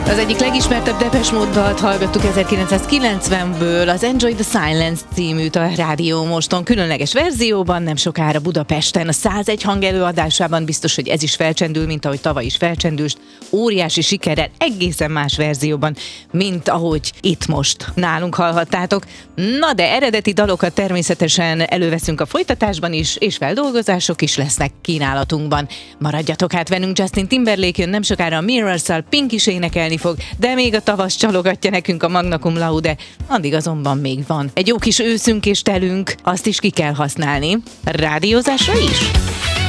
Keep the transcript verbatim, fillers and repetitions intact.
Az egyik legismertebb Depeche Mode dalt hallgattuk ezerkilencszázkilencvenből, az Enjoy the Silence címűt a Rádió Moston különleges verzióban, nem sokára Budapesten, a százegy hang előadásában, biztos, hogy ez is felcsendül, mint ahogy tavaly is felcsendült, óriási sikerrel, egészen más verzióban, mint ahogy itt most nálunk hallhattátok. Na de eredeti dalokat természetesen előveszünk a folytatásban is, és feldolgozások is lesznek kínálatunkban. Maradjatok hát velünk, Justin Timberlake jön nem sokára a Mirrors-szal, Pink is énekelni fog, de még a tavasz csalogatja nekünk a Magna Cum Laude, addig azonban még van. Egy jó kis őszünk és telünk, azt is ki kell használni. Rádiózásra is?